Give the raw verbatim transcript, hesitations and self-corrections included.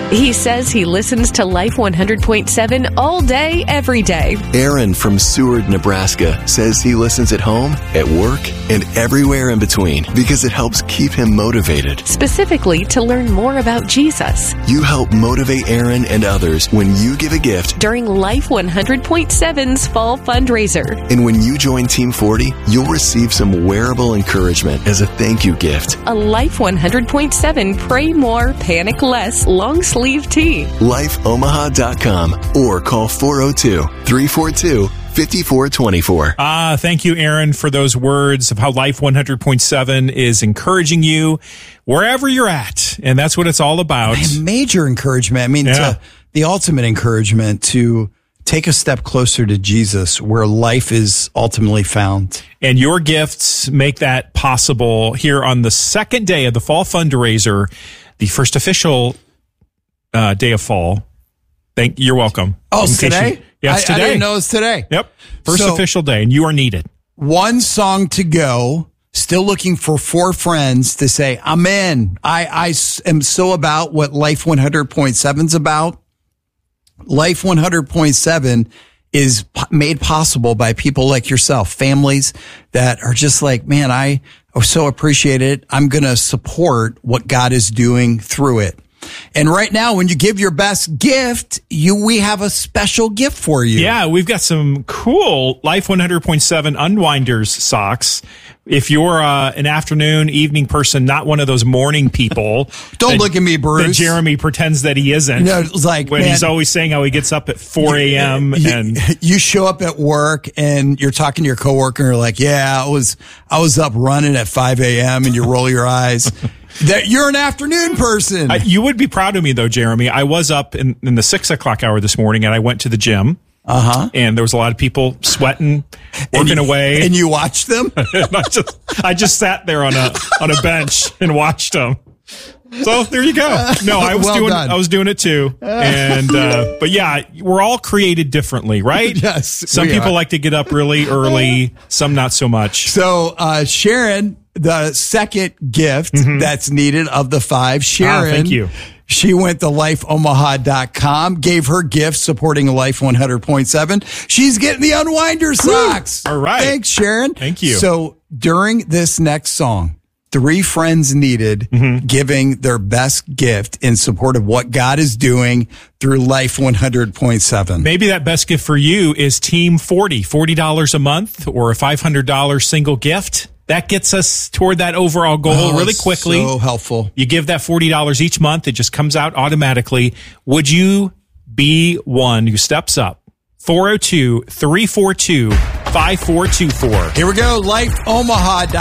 He says he listens to Life one hundred point seven all day, every day. Aaron from Seward, Nebraska says he listens at home, at work, and everywhere in between because it helps keep him motivated. Specifically to learn more about Jesus. You help motivate Aaron and others when you give a gift during Life one hundred point seven's fall fundraiser. And when you join Team forty, you'll receive some wearable encouragement as a thank you gift. A Life one hundred point seven Pray More, Panic Less long sleeve tee. life omaha dot com or call four oh two, three four two, five four two four. Ah, thank you, Aaron, for those words of how Life one hundred point seven is encouraging you wherever you're at. And that's what it's all about. Major encouragement. I mean, Yeah. to, the ultimate encouragement to take a step closer to Jesus where life is ultimately found. And your gifts make that possible here on the second day of the fall fundraiser, the first official uh, day of fall. Thank you're welcome. Oh, In it's case today? You, yeah, it's I, today. I didn't know it's today. Yep. First So- official day, and you are needed. One song to go. Still looking for four friends to say, I'm in. I, I s- am so about what Life one hundred point seven is about. Life one hundred point seven is p- made possible by people like yourself, families that are just like, man, I so appreciate it. I'm going to support what God is doing through it. And right now, when you give your best gift, you we have a special gift for you. Yeah, we've got some cool Life one hundred point seven Unwinders socks. If you're uh, an afternoon, evening person, not one of those morning people. Don't that- look at me, Bruce. That Jeremy pretends that he isn't. No, it's like, when man, he's always saying how he gets up at four a.m. You, and you show up at work and you're talking to your coworker and you're like, yeah, I was, I was up running at five a.m. and you roll your eyes. That you're an afternoon person. I, you would be proud of me, though, Jeremy. I was up in, in the six o'clock hour this morning, and I went to the gym. Uh huh. And there was a lot of people sweating, working and you, away. And you watched them? And I just, I just sat there on a on a bench and watched them. So there you go. No, I was Well doing done. I was doing it too. And uh, but yeah, we're all created differently, right? Yes, Some we people are. like to get up really early, some not so much. So, uh, Sharon, the second gift that's needed of the five, Sharon. Ah, thank you. She went to life omaha dot com, gave her gift supporting Life one hundred point seven. She's getting the Unwinder socks. All right. Thanks, Sharon. Thank you. So during this next song, three friends needed giving their best gift in support of what God is doing through Life one hundred point seven. Maybe that best gift for you is Team forty, forty dollars a month or a five hundred dollars single gift. That gets us toward that overall goal Oh, really it's quickly. So helpful. You give that forty dollars each month. It just comes out automatically. Would you be one who steps up? four oh two, three four two, five four two four. Here we go. Life Omaha.